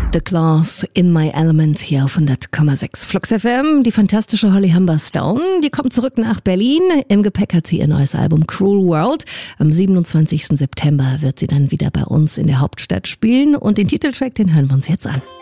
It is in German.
The Claws in My Element hier auf 100,6 Flux FM. Die fantastische Holly Humberstone, die kommt zurück nach Berlin. Im Gepäck hat sie ihr neues Album Cruel World. Am 27. September wird sie dann wieder bei uns in der Hauptstadt spielen und den Titeltrack, den hören wir uns jetzt an.